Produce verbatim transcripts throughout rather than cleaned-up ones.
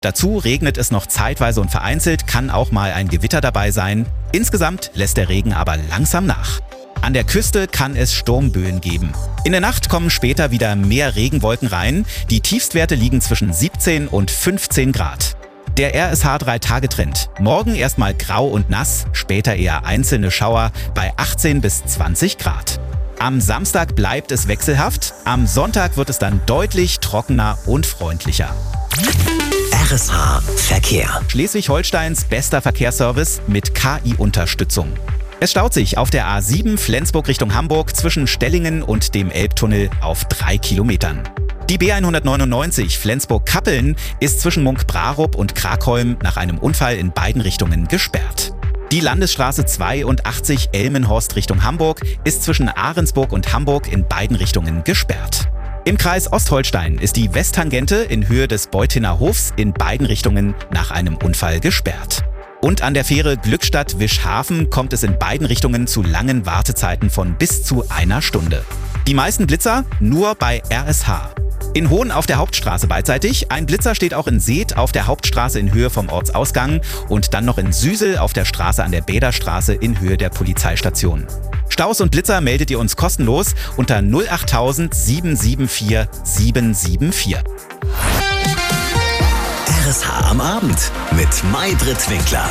Dazu regnet es noch zeitweise und vereinzelt, kann auch mal ein Gewitter dabei sein. Insgesamt lässt der Regen aber langsam nach. An der Küste kann es Sturmböen geben. In der Nacht kommen später wieder mehr Regenwolken rein. Die Tiefstwerte liegen zwischen siebzehn und fünfzehn Grad. Der R S H-drei-Tage-Trend. Morgen erstmal grau und nass, später eher einzelne Schauer bei achtzehn bis zwanzig Grad. Am Samstag bleibt es wechselhaft, am Sonntag wird es dann deutlich trockener und freundlicher. R S H Verkehr. Schleswig-Holsteins bester Verkehrsservice mit K I-Unterstützung. Es staut sich auf der A sieben Flensburg Richtung Hamburg zwischen Stellingen und dem Elbtunnel auf drei Kilometern. Die B hundertneunundneunzig Flensburg-Kappeln ist zwischen Munkbrarup und Krakholm nach einem Unfall in beiden Richtungen gesperrt. Die Landesstraße zweiundachtzig Elmenhorst Richtung Hamburg ist zwischen Ahrensburg und Hamburg in beiden Richtungen gesperrt. Im Kreis Ostholstein ist die Westtangente in Höhe des Beutiner Hofs in beiden Richtungen nach einem Unfall gesperrt. Und an der Fähre Glückstadt-Wischhafen kommt es in beiden Richtungen zu langen Wartezeiten von bis zu einer Stunde. Die meisten Blitzer nur bei R S H. In Hohn auf der Hauptstraße beidseitig, ein Blitzer steht auch in Seth auf der Hauptstraße in Höhe vom Ortsausgang und dann noch in Süsel auf der Straße an der Bäderstraße in Höhe der Polizeistation. Staus und Blitzer meldet ihr uns kostenlos unter null achttausend sieben sieben vier sieben sieben vier. R S H am Abend mit Maybrit Winkler.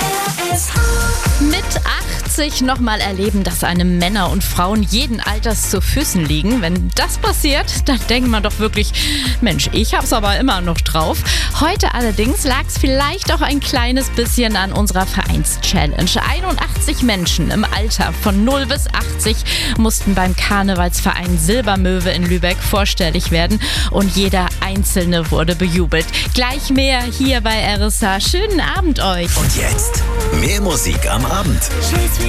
Mit achtzig nochmal erleben, dass einem Männer und Frauen jeden Alters zu Füßen liegen. Wenn das passiert, dann denkt man doch wirklich, Mensch, ich hab's aber immer noch drauf. Heute allerdings lag's vielleicht auch ein kleines bisschen an unserer Vereins-Challenge. einundachtzig Menschen im Alter von null bis achtzig mussten beim Karnevalsverein Silbermöwe in Lübeck vorstellig werden und jeder Einzelne wurde bejubelt. Gleich mehr hier bei R S H. Schönen Abend euch. Und jetzt mehr Musik am Abend.